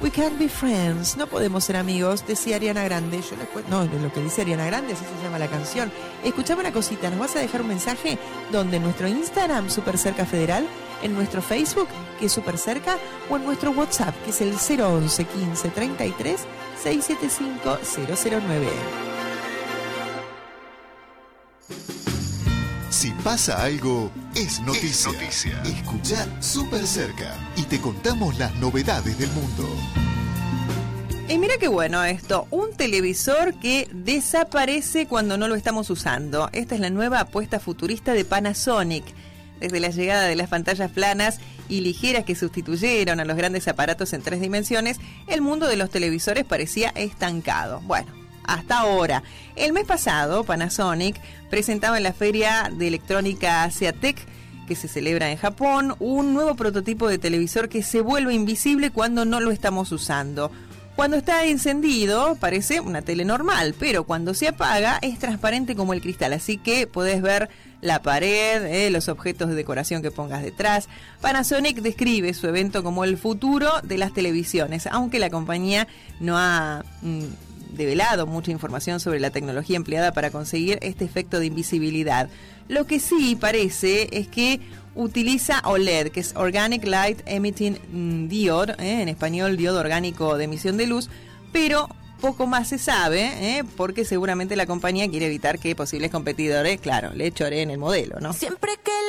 We can't be friends. No podemos ser amigos, decía Ariana Grande. No, de lo que dice Ariana Grande, así se llama la canción. Escuchame una cosita, nos vas a dejar un mensaje donde en nuestro Instagram, Super Cerca Federal, en nuestro Facebook, que es Super Cerca, o en nuestro WhatsApp, que es el 011 15 33 675 009. Si pasa algo, es noticia. Escuchá Super Cerca y te contamos las novedades del mundo. Y mira qué bueno esto, un televisor que desaparece cuando no lo estamos usando. Esta es la nueva apuesta futurista de Panasonic. Desde la llegada de las pantallas planas y ligeras que sustituyeron a los grandes aparatos en 3 dimensiones, el mundo de los televisores parecía estancado. Bueno, hasta ahora. El mes pasado, Panasonic presentaba en la feria de electrónica Asiatech, que se celebra en Japón, un nuevo prototipo de televisor que se vuelve invisible cuando no lo estamos usando. Cuando está encendido parece una tele normal, pero cuando se apaga es transparente como el cristal, así que podés ver la pared, los objetos de decoración que pongas detrás. Panasonic describe su evento como el futuro de las televisiones, aunque la compañía no ha develado mucha información sobre la tecnología empleada para conseguir este efecto de invisibilidad. Lo que sí parece es que utiliza OLED, que es Organic Light Emitting Diode, en español diodo orgánico de emisión de luz, pero poco más se sabe, porque seguramente la compañía quiere evitar que posibles competidores, claro, le choreen el modelo, ¿no? Siempre que